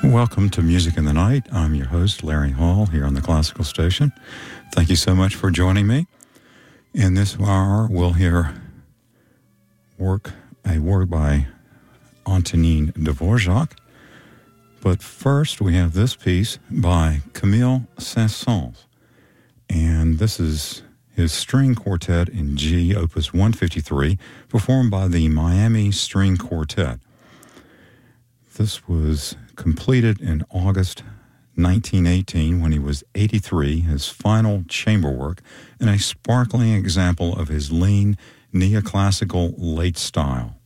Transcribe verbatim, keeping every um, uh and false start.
Welcome to Music in the Night. I'm your host, Larry Hall, here on the Classical Station. Thank you so much for joining me. In this hour, we'll hear work, a work by Antonin Dvorak. But first, we have this piece by Camille Saint-Saëns. And this is his string quartet in G, opus one fifty-three, performed by the Miami String Quartet. This was completed in August nineteen eighteen when he was eighty-three, his final chamber work, and a sparkling example of his lean neoclassical late style.